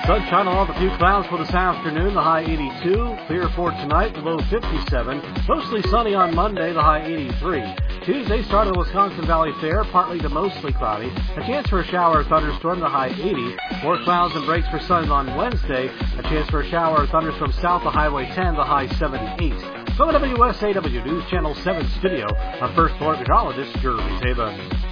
Sunshine along with a few clouds for this afternoon, the high 82. Clear for tonight, the low 57. Mostly sunny on Monday, the high 83. Tuesday started the Wisconsin Valley Fair, partly to mostly cloudy. A chance for a shower or thunderstorm, the high 80. More clouds and breaks for sun on Wednesday. A chance for a shower or thunderstorm south of Highway 10, the high 78. From the WSAW News Channel 7 studio, I'm First Floor Meteorologist Jeremy Taban.